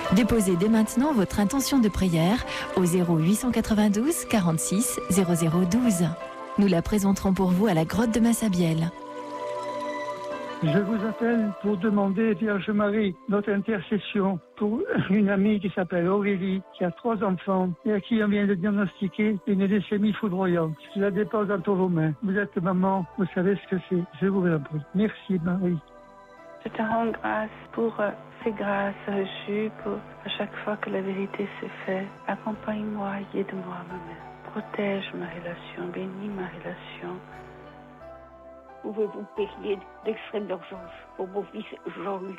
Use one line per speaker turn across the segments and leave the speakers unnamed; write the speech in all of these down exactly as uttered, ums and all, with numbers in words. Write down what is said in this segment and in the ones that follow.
Déposez dès maintenant votre intention de prière au zéro huit cent quatre-vingt-douze quarante-six zéro zéro douze. Nous la présenterons pour vous à la grotte de Massabielle.
Je vous appelle pour demander, Vierge Marie, notre intercession pour une amie qui s'appelle Aurélie, qui a trois enfants et à qui on vient de diagnostiquer une leucémie foudroyante. Je la dépose entre vos mains. Vous êtes maman, vous savez ce que c'est. Je vous en prie. Merci Marie.
Je te rends grâce pour euh, ces grâces reçues, pour à chaque fois que la vérité se fait. Accompagne-moi, aide-moi, ma mère. Protège ma relation, bénis ma relation.
Pouvez-vous prier d'extrême urgence pour mon fils Jean-Luc?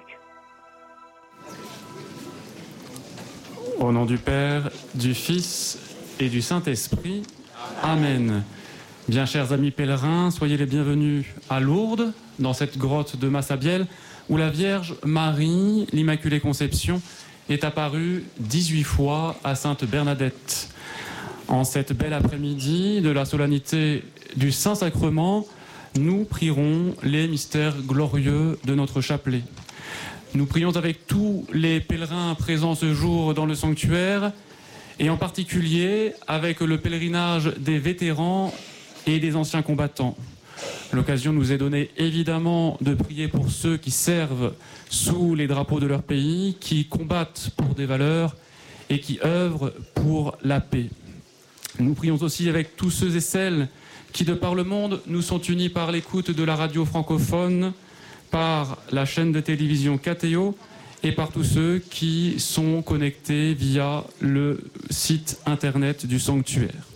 Au nom du Père, du Fils et du Saint-Esprit. Amen. Bien chers amis pèlerins, soyez les bienvenus à Lourdes, dans cette grotte de Massabielle, où la Vierge Marie, l'Immaculée Conception, est apparue dix-huit fois à Sainte Bernadette. En cette belle après-midi de la solennité du Saint-Sacrement, nous prierons les mystères glorieux de notre chapelet. Nous prions avec tous les pèlerins présents ce jour dans le sanctuaire, et en particulier avec le pèlerinage des vétérans et des anciens combattants. L'occasion nous est donnée évidemment de prier pour ceux qui servent sous les drapeaux de leur pays, qui combattent pour des valeurs et qui œuvrent pour la paix. Nous prions aussi avec tous ceux et celles qui, de par le monde, nous sont unis par l'écoute de la radio francophone, par la chaîne de télévision K T O et par tous ceux qui sont connectés via le site internet du sanctuaire.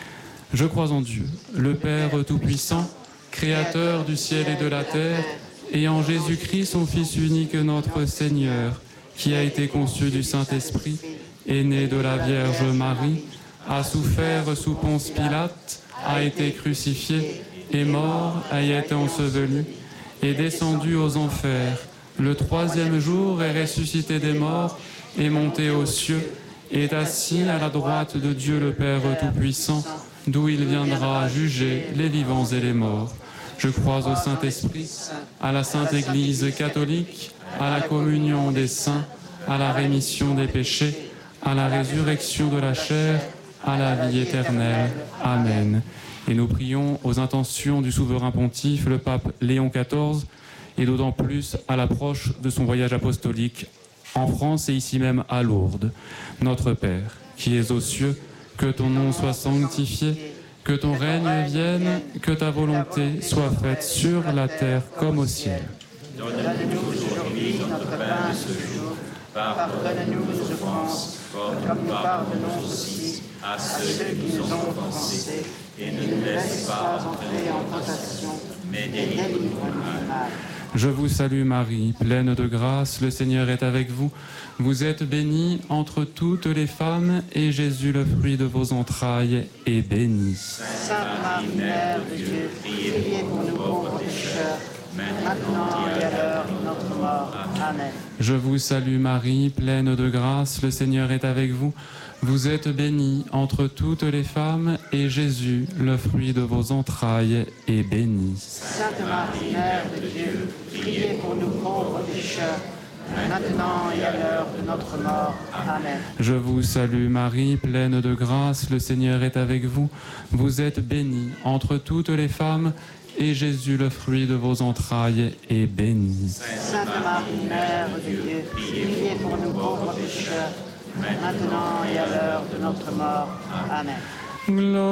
Je crois en Dieu, le Père Tout-Puissant, Créateur du ciel et de la terre, et en Jésus-Christ, son Fils unique, notre Seigneur, qui a été conçu du Saint-Esprit, est né de la Vierge Marie, a souffert sous Ponce Pilate, a été crucifié, est mort, a été enseveli, est descendu aux enfers. Le troisième jour est ressuscité des morts, est monté aux cieux, est assis à la droite de Dieu le Père Tout-Puissant, d'où il viendra juger les vivants et les morts. Je crois au Saint-Esprit, à la Sainte Église catholique, à la communion des saints, à la rémission des péchés, à la résurrection de la chair, à la vie éternelle. Amen. Et nous prions aux intentions du souverain pontife, le pape Léon quatorze, et d'autant plus à l'approche de son voyage apostolique en France et ici même à Lourdes. Notre Père, qui es aux cieux, que ton nom soit sanctifié, que ton règne vienne, que ta volonté soit faite sur la terre comme au ciel.
Donne-nous aujourd'hui notre pain de ce jour. Pardonne-nous nos offenses, comme nous pardonnons aussi à ceux qui nous ont offensés, et ne nous laisse pas entrer en tentation, mais délivre-nous du mal.
Je vous salue Marie, pleine de grâce, le Seigneur est avec vous. Vous êtes bénie entre toutes les femmes, et Jésus, le fruit de vos entrailles, est béni.
Sainte Marie, Mère de Dieu, priez pour nous pauvres pécheurs, maintenant et à l'heure de notre mort. Amen.
Je vous salue Marie, pleine de grâce, le Seigneur est avec vous. Vous êtes bénie entre toutes les femmes, et Jésus, le fruit de vos entrailles, est béni.
Sainte Marie, Mère de Dieu, priez pour nous pauvres pécheurs, maintenant et à l'heure de notre mort. Amen.
Je vous salue Marie, pleine de grâce, le Seigneur est avec vous. Vous êtes bénie entre toutes les femmes, et Jésus, le fruit de vos entrailles, est béni.
Sainte Marie, Mère de Dieu, priez pour nous pauvres pécheurs, maintenant et à l'heure de notre mort. Amen.